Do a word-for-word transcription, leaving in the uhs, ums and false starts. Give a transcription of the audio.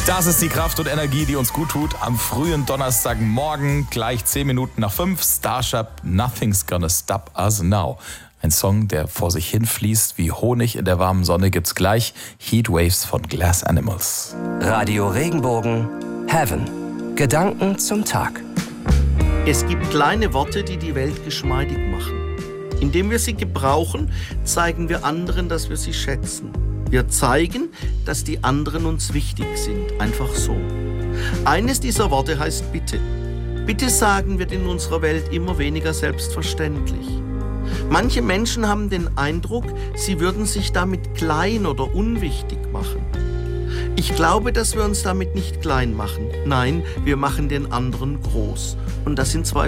Das ist die Kraft und Energie, die uns gut tut. Am frühen Donnerstagmorgen, gleich zehn Minuten nach fünf. Starship, Nothing's Gonna Stop Us Now. Ein Song, der vor sich hinfließt wie Honig in der warmen Sonne, gibt's gleich. Heatwaves von Glass Animals. Radio Regenbogen, Heaven. Gedanken zum Tag. Es gibt kleine Worte, die die Welt geschmeidig machen. Indem wir sie gebrauchen, zeigen wir anderen, dass wir sie schätzen. Wir zeigen, dass die anderen uns wichtig sind. Einfach so. Eines dieser Worte heißt Bitte. Bitte sagen wird in unserer Welt immer weniger selbstverständlich. Manche Menschen haben den Eindruck, sie würden sich damit klein oder unwichtig machen. Ich glaube, dass wir uns damit nicht klein machen. Nein, wir machen den anderen groß. Und das sind zwei